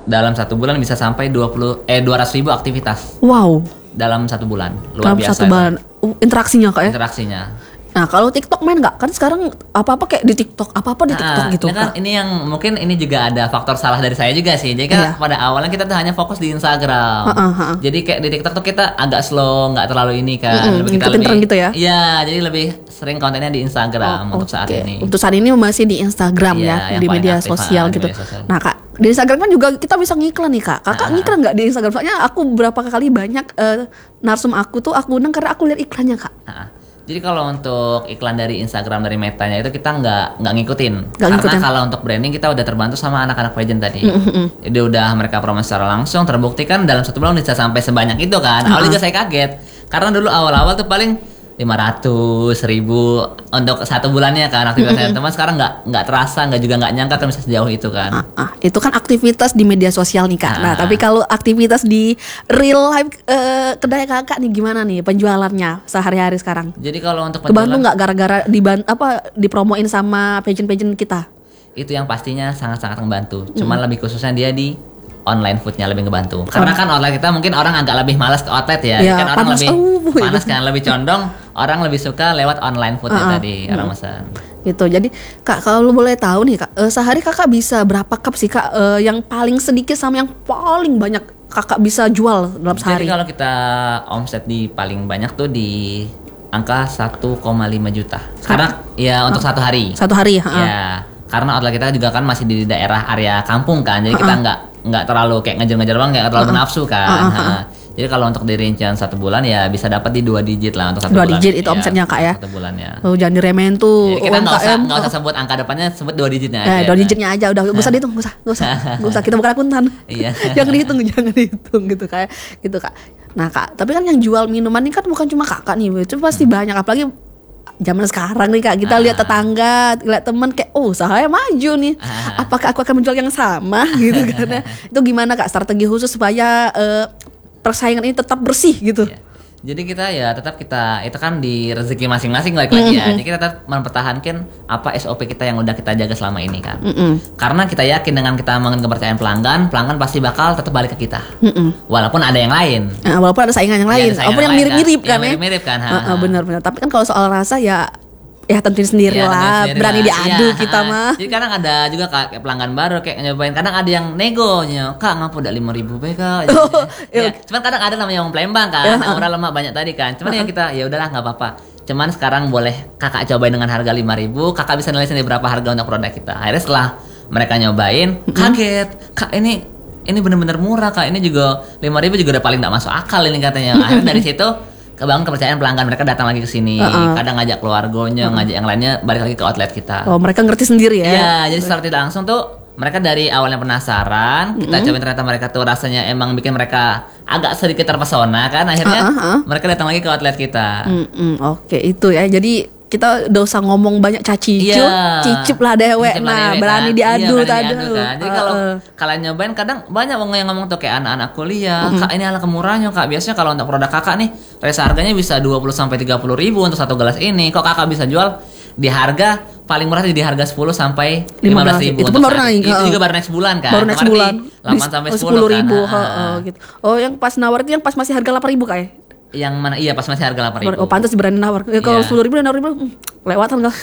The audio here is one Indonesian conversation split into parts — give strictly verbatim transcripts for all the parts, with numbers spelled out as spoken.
dalam satu bulan bisa sampai dua puluh eh dua ratus ribu aktivitas. Wow. Dalam satu bulan. Luar dalam biasa. satu bulan. Uh, interaksinya kak ya? Interaksinya. Nah kalau TikTok main nggak? Kan sekarang apa-apa kayak di TikTok, apa-apa di TikTok nah, gitu. Ini kan kak. ini yang mungkin ini juga ada faktor salah dari saya juga sih. Jadi kan Iya. pada awalnya kita tuh hanya fokus di Instagram. Uh, uh, uh. Jadi kayak di TikTok tuh kita agak slow, nggak terlalu ini kan. Mm-mm, Lebih kita ngikutin lebih tren gitu ya? Iya, jadi lebih sering kontennya di Instagram Oh, untuk saat oke. ini. Untuk saat ini masih di Instagram Iya, ya, yang di paling media aktif, sosial ah, di gitu. media sosial. Nah kak, di Instagram kan juga kita bisa ngiklan nih kak. Kakak Ah. ngiklan nggak di Instagram? Soalnya aku beberapa kali banyak eh, narsum aku tuh aku undang karena aku lihat iklannya kak. Nah, jadi kalau untuk iklan dari Instagram dari Metanya itu kita nggak nggak ngikutin. Nggak Karena ngikutin. kalau untuk branding kita udah terbantu sama anak-anak legend tadi. Mm-hmm. Jadi udah mereka promosi secara langsung, terbukti kan dalam satu bulan bisa sampai sebanyak itu kan. Awalnya juga saya kaget. Karena dulu awal-awal tuh paling lima ratus ribu untuk satu bulannya kan aktivitasnya. Teman sekarang nggak nggak terasa, nggak juga nggak nyangka kan bisa sejauh itu kan. Ah, ah, itu kan aktivitas di media sosial nih kak. Nah Ah. tapi kalau aktivitas di real life eh, kedai kakak nih gimana nih penjualannya sehari-hari sekarang? Jadi kalau untuk Kebantu penjualan nggak gara-gara diban apa dipromoin sama pageant-pageant kita? itu yang pastinya sangat-sangat membantu. Cuman lebih khususnya dia di online foodnya lebih ngebantu. Karena kan online kita mungkin orang agak lebih malas ke outlet ya. Ya, kan orang panas, lebih uh, panas kan lebih condong. Orang lebih suka lewat online foodnya Uh-uh. tadi orang pesan. Gitu. Jadi kak kalau lu boleh tahu nih kak, eh, sehari kakak bisa berapa cup sih kak? Eh, yang paling sedikit sama yang paling banyak kakak bisa jual dalam Jadi sehari? kalau kita omset di paling banyak tuh di angka satu koma lima juta. Karena ya untuk satu hari. Satu hari ya? Ya, karena outlet kita juga kan masih di daerah area kampung kan. Jadi kita nggak nggak terlalu kayak ngejar-ngejar bang, nggak terlalu nafsu kan. Ha. Jadi kalau untuk di rincian satu bulan ya bisa dapat di dua digit lah untuk satu Dua bulan. digit itu Iya, omsetnya kak ya? Satu bulannya. Oh, jangan diremehin tuh. Jadi kita nggak usah U M K M. nggak usah sebut angka depannya, sebut dua digitnya aja. Eh, dua digitnya aja udah, gak usah dihitung, gak usah, gak usah, gak usah. Kita bukan akuntan. Iya. Jangan dihitung, jangan dihitung gitu kayak gitu kak. Nah kak, tapi kan yang jual minuman ini kan bukan cuma kakak nih, itu pasti banyak. Apalagi zaman sekarang nih kak, kita Ah. lihat tetangga, lihat teman kayak, oh usahanya maju nih. Ah. Apakah aku akan menjual yang sama gitu kan? Itu gimana kak strategi khusus supaya eh, persaingan ini tetap bersih gitu? Iya. Jadi kita ya tetap kita itu kan di rezeki masing-masing lagi-lagi ya. Jadi kita tetap mempertahankan apa S O P kita yang udah kita jaga selama ini kan. Mm-mm. Karena kita yakin dengan kita membangun kepercayaan pelanggan, pelanggan pasti bakal tetap balik ke kita. Mm-mm. Walaupun ada yang lain. Nah, walaupun ada saingan yang Iya, lain, ada saingan walaupun yang lain mirip-mirip kan. kan, Yang ya. mirip-mirip kan, ha, Uh, uh, ha. benar-benar. Tapi kan kalau soal rasa ya, ya tentuin sendiri Iya, lah, sendiri berani lah. diadu Iya, kita ha. mah. Jadi kadang ada juga kak kayak pelanggan baru kayak nyobain. Kadang ada yang negonya, kak ngapa udah lima ribu be kak. Oh, ya, iya. cuman kadang ada namanya yang pelembang kan, Ya, yang ha. murah lemak banyak tadi kan. Cuman ya kita ya udahlah nggak apa-apa. Cuman sekarang boleh kakak cobain dengan harga lima ribu, kakak bisa nilai sendiri berapa harga untuk produk kita. Akhirnya setelah mereka nyobain, kaget, kak ini ini bener-bener murah kak, ini juga lima ribu juga udah paling nggak masuk akal ini katanya. Akhirnya dari situ kebangun kepercayaan pelanggan, mereka datang lagi ke sini, Uh-uh. kadang ngajak keluarganya, ngajak yang lainnya balik lagi ke outlet kita. Oh, mereka ngerti sendiri ya. Iya, jadi secara tidak langsung tuh mereka dari awalnya penasaran, kita cobain ternyata mereka tuh rasanya emang bikin mereka agak sedikit terpesona kan, akhirnya Uh-uh, uh. mereka datang lagi ke outlet kita. Mm-mm, Oke, itu ya. Jadi kita udah usah ngomong banyak caci Iya. cicip lah dewek. Cicip lah Nah, dewek, berani kan. diadu Iya, berani tadi. diadu kan. Jadi kalau Uh-uh. kalian nyobain kadang banyak orang yang ngomong tuh kayak anak-anak kuliah, kak ini ala kemurahannya kak. Biasanya kalau untuk produk kakak nih, resa harganya bisa dua puluh sampai tiga puluh ribu untuk satu gelas ini. Kok kakak bisa jual di harga paling murah di harga sepuluh sampai lima belas ribu. Itu pun baru naik. Itu uh-uh. juga baru naik sebulan kan. Baru naik Kemarin sebulan. di delapan sampai Di sepuluh ribu. kan. uh, uh, gitu. Oh, yang pas nawar itu yang pas masih harga delapan ribu kak ya? Yang mana? Iya pas masih harga delapan ribu. Oh, pantas berani nawar. Ya, kalau Iya. sepuluh ribu dan enam ribu, hmm, kelewatan kok.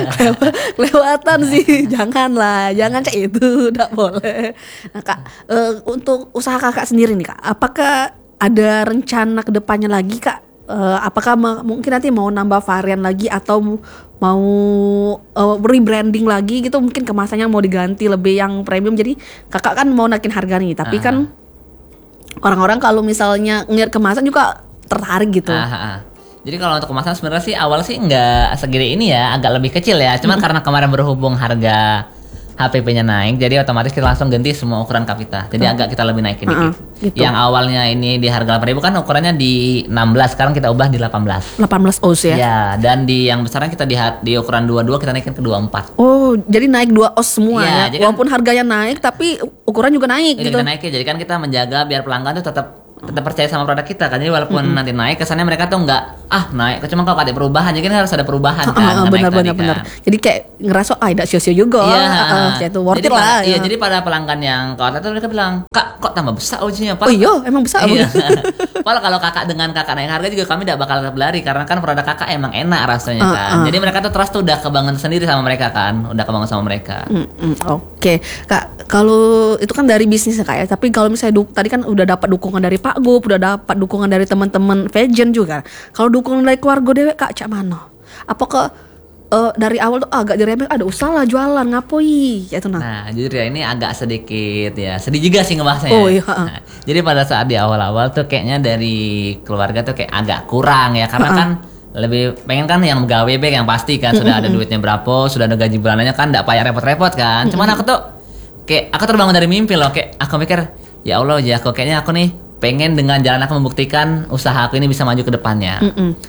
Kelewatan sih, jangan lah, jangan cek itu, tidak boleh. Nah kak, eh, untuk usaha kakak sendiri nih kak, apakah ada rencana kedepannya lagi kak? Eh, apakah ma- mungkin nanti mau nambah varian lagi atau mau eh, rebranding lagi gitu? Mungkin kemasannya mau diganti lebih yang premium. Jadi kakak kan mau naikin harga nih, tapi Aha. kan orang-orang kalau misalnya ngeliat kemasan juga tertarik gitu. Ah, ah, ah. Jadi kalau untuk kemasan sebenarnya sih awal sih nggak segede ini ya, agak lebih kecil ya. Cuman karena kemarin berhubung harga H P P-nya naik, jadi otomatis kita langsung ganti semua ukuran cup kita. Jadi agak kita lebih naikin Uh-uh, dikit. gitu. Yang awalnya ini di harga delapan ribu kan ukurannya di enam belas, sekarang kita ubah di delapan belas. delapan belas oz ya. Ya, dan di yang besarnya kita di, di ukuran dua puluh dua kita naikin ke dua puluh empat. Oh, jadi naik dua os semua Iya, ya. jadi kan- Walaupun harganya naik tapi ukuran juga naik Jadi gitu. kita naikin, jadi kan kita menjaga biar pelanggan tuh tetap tetap percaya sama produk kita kan. Jadi walaupun nanti naik kesannya mereka tuh nggak ah naik, cuma kalau ada perubahan, jadi kan harus ada perubahan Ah, kan. ah, naik benar tadi benar kan. benar. Jadi kayak ngerasa ah tidak sia-sia juga. Iya, Heeh, kayak itu worth jadi it lah. pada- Iya, ya. jadi pada pelanggan yang ke outlet tuh mereka bilang, "Kak, kok tambah besar ujinya?" Oh iya, emang besar. Iya. Bu. Padahal kalau kakak dengan kakak naik harga juga kami tidak bakal tetap lari karena kan produk kakak emang enak rasanya Ah, kan. ah. Jadi mereka tuh trust tuh udah kebangun sendiri sama mereka kan, udah kebangun sama mereka. Mm, mm, Oke, Kak, kalau itu kan dari bisnisnya Kak ya. Tapi kalau misalnya du- tadi kan udah dapat dukungan dari Pak Gup, udah dapat dukungan dari teman-teman Vegan juga. Kalau dukungan dari keluarga dewek Kak, cak mana? Apakah eh, dari awal tuh agak diremeh, ada usaha lah jualan ngapoi, ya itu nah. Nah, jujur ya ini agak sedikit ya sedih juga sih ngebahasnya. Oh, iya, ha. Nah, jadi pada saat di awal-awal tuh kayaknya dari keluarga tuh kayak agak kurang ya karena kan lebih pengen kan yang gawe be yang pasti kan sudah ada duitnya berapa, sudah ada gaji bulanannya kan enggak payah repot-repot kan. Cuman aku tuh kayak aku terbangun dari mimpi loh, kayak aku mikir ya Allah ya aku kayaknya aku nih pengen dengan jalan aku membuktikan usaha aku ini bisa maju ke depannya.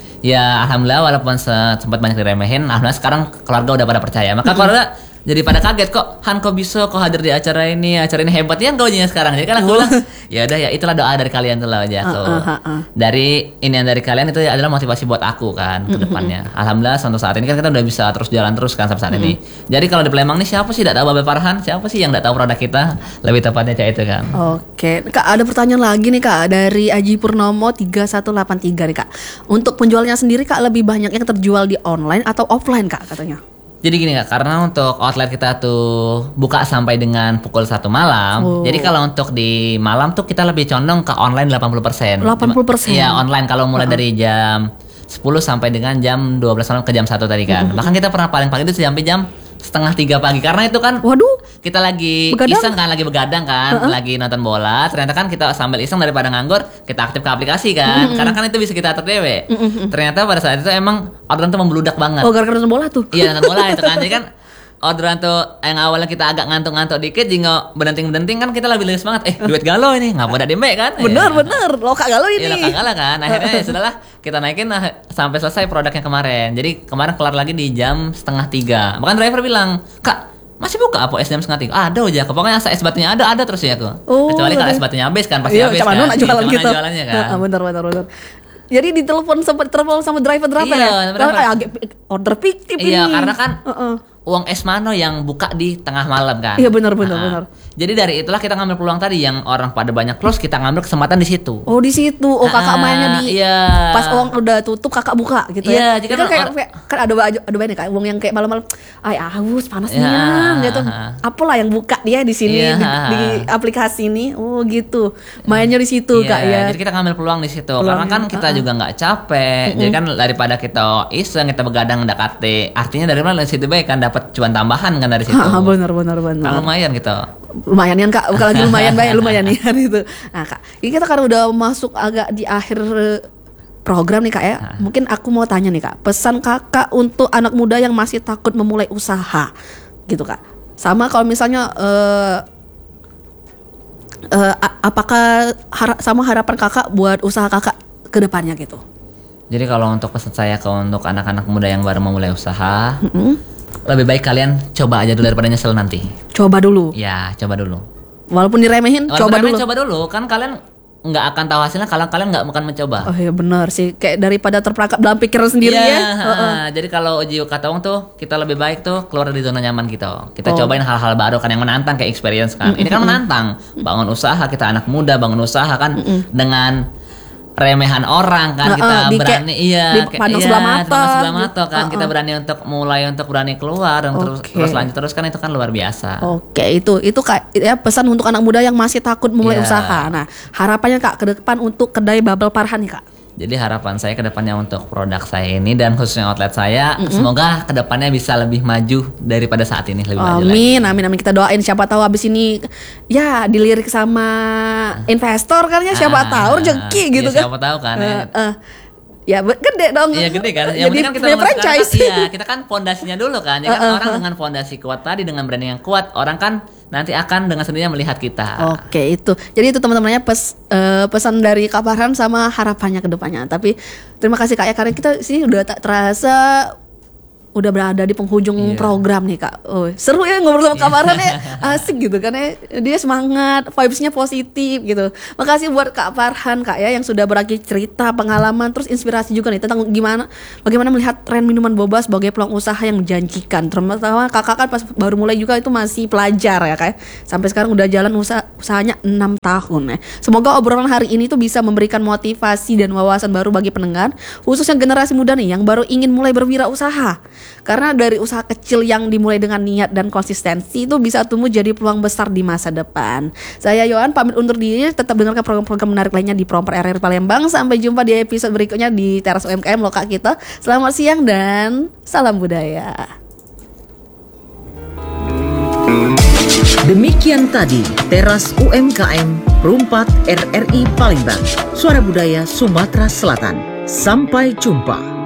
Ya alhamdulillah walaupun se- sempat banyak diremehin, alhamdulillah sekarang keluarga udah pada percaya. Maka keluarga jadi pada kaget kok, Han kok bisa kok hadir di acara ini, acara ini hebat ya gajinya sekarang. Jadi kan aku bilang, ya udah ya itulah doa dari kalian tuh lah aja aku. Ah, ah, ah. Dari ini yang dari kalian itu adalah motivasi buat aku kan ke depannya. Alhamdulillah untuk saat ini kan kita udah bisa terus jalan terus kan sampai saat ini. Jadi kalau di Palembang nih siapa sih tidak tahu Babe Farhan? Siapa sih yang tidak tahu produk kita? Lebih tepatnya kayak itu kan. Oke, Kak ada pertanyaan lagi nih Kak dari Aji Purnomo tiga satu delapan tiga nih Kak. Untuk penjualnya sendiri Kak lebih banyak yang terjual di online atau offline Kak katanya? Jadi gini Kak, karena untuk outlet kita tuh buka sampai dengan pukul satu malam. Oh. Jadi kalau untuk di malam tuh kita lebih condong ke online delapan puluh persen. delapan puluh persen? Iya, online kalau mulai dari jam sepuluh sampai dengan jam dua belas malam ke jam satu tadi kan. Bahkan kita pernah paling pagi itu sampai jam setengah tiga pagi karena itu kan Waduh, kita lagi Begadang? iseng kan, lagi begadang kan, lagi nonton bola. Ternyata kan kita sambil iseng daripada nganggur, kita aktif ke aplikasi kan. Karena kan itu bisa kita atur dewe. Ternyata pada saat itu emang orderan tuh membludak banget. oh gara-gara nonton bola tuh. Iya nonton bola itu kan. Jadi kan orderan tuh yang awalnya kita agak ngantuk-ngantuk dikit, jinggo benenting-benenting kan kita lebih lebih semangat. Eh duit galau ini, ngapa udah dembe kan? Bener Ya. bener, lo Kak Galuh ini. Iya lah kagak lah kan. Akhirnya ya sudahlah kita naikin nah, sampai selesai produknya kemarin. Jadi kemarin kelar lagi di jam setengah tiga. Bahkan driver bilang, Kak masih buka apa es jam setengah tiga? Ada aja. Pokoknya es batunya ada ada terus ya aku. Oh, Kecuali kalau ada. es batunya habis kan pasti Iya, habis cuman kan. nak Iya, jualan cuman gitu. jualannya kan. Heeh, bener bener bener. Jadi ditelepon sempat telepon sama driver-driver Iya, ya. driver. Ah, agak order fiktif ini. Iya, karena kan Heeh. uang es mano yang buka di tengah malam kan. Iya, benar, benar, Nah, benar. Jadi dari itulah kita ngambil peluang tadi yang orang pada banyak close, kita ngambil kesempatan di situ. Oh di situ, oh kakak Ah, mainnya di iya. pas uang udah tutup kakak buka gitu Iya, ya. jadi Itu kan kayak, or- kayak- kan ada ba- ada banyak kayak uang yang kayak malam-malam, ay aus panas Iya. nih gitu. Apalah yang buka dia di sini Iya. di, di aplikasi ini. Oh gitu, mainnya di situ Iya, kak ya. jadi kita ngambil peluang di situ. Peluangnya, Karena kan kita juga nggak capek. Jadi kan daripada kita iseng, kita begadang ndakate. Artinya dari mana dari situ baik kan dapat cuan tambahan kan dari situ. Ha, benar benar Kan benar. lumayan gitu. Lumayan kan kak, bukan lagi lumayan banyak lumayan nih itu. Nah kak, ini kita kan udah masuk agak di akhir eh, program nih kak ya. Mungkin aku mau tanya nih kak, pesan kakak untuk anak muda yang masih takut memulai usaha, gitu kak. Sama kalau misalnya eh, eh, a- apakah hara- sama harapan kakak buat usaha kakak ke depannya gitu. Jadi kalau untuk pesan saya ke untuk anak-anak muda yang baru memulai usaha, lebih baik kalian coba aja dulu daripada nyesel nanti. Coba dulu, Ya, coba dulu. walaupun diremehin, Walaupun coba kalian dulu. coba dulu, kan kalian nggak akan tahu hasilnya kalau kalian nggak akan mencoba. Oh iya benar sih, kayak daripada terperangkap dalam pikiran sendiri Iya, ya. Heeh. Jadi kalau uji kata Wong tuh kita lebih baik tuh keluar dari zona nyaman kita. Kita Oh. cobain hal-hal baru kan yang menantang kayak experience kan. Ini kan menantang. Bangun usaha, kita anak muda bangun usaha kan dengan remehan orang kan Heeh, kita di kayak- berani iya dipandang kayak- sebelah iya, mata. dipandang sebelah mata kan Heeh. kita berani untuk mulai untuk berani keluar dan terus Oke. terus lanjut terus kan itu kan luar biasa. Oke, itu itu kak ya pesan untuk anak muda yang masih takut memulai Iya. usaha. Nah, harapannya kak ke depan untuk kedai Bubble Farhan nih kak. Jadi harapan saya ke depannya untuk produk saya ini dan khususnya outlet saya, semoga ke depannya bisa lebih maju daripada saat ini lebih maju lagi. Amin, amin, amin. Kita doain siapa tahu abis ini ya dilirik sama investor kan ya, siapa Ah, tahu rezeki iya, gitu kan. siapa tahu kan, ya. Eh, eh. Ya be- gede dong. Iya gede kan. Jadi Yang penting kan kita punya nomor sekarang franchise. kan, iya, kita kan fondasinya dulu kan. Ya kan orang dengan fondasi kuat tadi dengan branding yang kuat, orang kan nanti akan dengan sendirinya melihat kita. Oke itu, jadi itu teman-temannya pes, eh, pesan dari Kak Farhan sama harapannya ke depannya. Tapi terima kasih Kak ya karena kita sini udah tak terasa udah berada di penghujung Iya. program nih Kak. Oh, seru ya ngobrol sama Kak Farhan ya. Asik gitu kan ya. Dia semangat, vibes-nya positif gitu. Makasih buat Kak Farhan Kak ya yang sudah berbagi cerita, pengalaman, terus inspirasi juga nih tentang gimana bagaimana melihat tren minuman boba sebagai peluang usaha yang menjanjikan. Terutama Kakak kan pas baru mulai juga itu masih pelajar ya Kak. Sampai sekarang udah jalan usaha usahanya enam tahun ya. Semoga obrolan hari ini tuh bisa memberikan motivasi dan wawasan baru bagi pendengar, khususnya generasi muda nih yang baru ingin mulai berwirausaha. Karena dari usaha kecil yang dimulai dengan niat dan konsistensi itu bisa tumbuh jadi peluang besar di masa depan. Saya Yohan pamit undur diri, tetap dengarkan program-program menarik lainnya di Proper R R Palembang. Sampai jumpa di episode berikutnya di Teras U M K M loh Kak kita. Selamat siang dan salam budaya. Demikian tadi Teras U M K M Perumpat R R I Palembang, Suara Budaya Sumatera Selatan. Sampai jumpa.